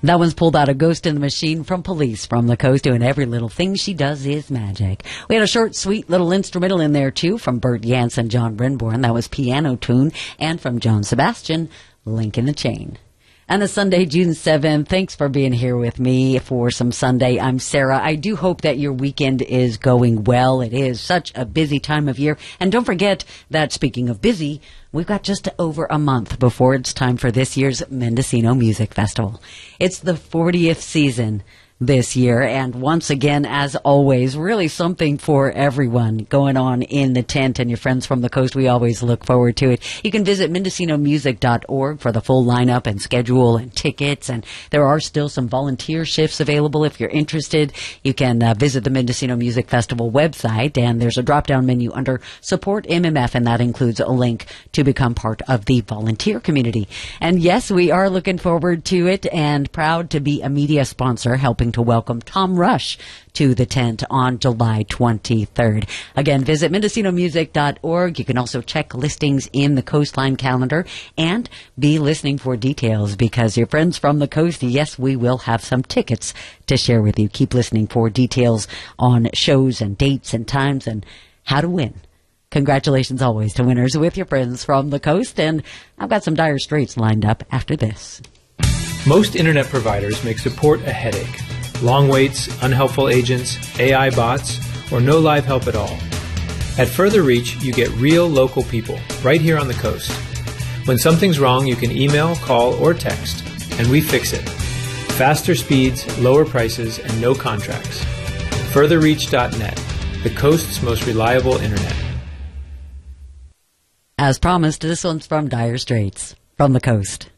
That one's pulled out of Ghost in the Machine from Police from the Coast, doing every little thing she does is magic. We had a short, sweet little instrumental in there, too, from Bert Yance and John Renborn. That was Piano Tune. And from Joan Sebastian, Link in the Chain. And a Sunday, June 7th. Thanks for being here with me for some Sunday. I'm Sarah. I do hope that your weekend is going well. It is such a busy time of year. And don't forget that, speaking of busy, we've got just over a month before it's time for this year's Mendocino Music Festival. It's the 40th season this year, and once again, as always, really something for everyone going on in the tent, and your friends from the coast, we always look forward to it. You can visit MendocinoMusic.org for the full lineup and schedule and tickets, and there are still some volunteer shifts available if you're interested. You can visit the Mendocino Music Festival website, and there's a drop-down menu under Support MMF, and that includes a link to become part of the volunteer community. And yes, we are looking forward to it and proud to be a media sponsor helping to welcome Tom Rush to the tent on July 23rd. Again, visit MendocinoMusic.org. You can also check listings in the Coastline calendar and be listening for details, because your friends from the coast, yes, we will have some tickets to share with you. Keep listening for details on shows and dates and times and how to win. Congratulations always to winners with your friends from the coast, and I've got some Dire Straits lined up after this. Most internet providers make support a headache. Long waits, unhelpful agents, AI bots, or no live help at all. At Further Reach, you get real local people right here on the coast. When something's wrong, you can email, call, or text, and we fix it. Faster speeds, lower prices, and no contracts. FurtherReach.net, the coast's most reliable internet. As promised, this one's from Dire Straits from the coast.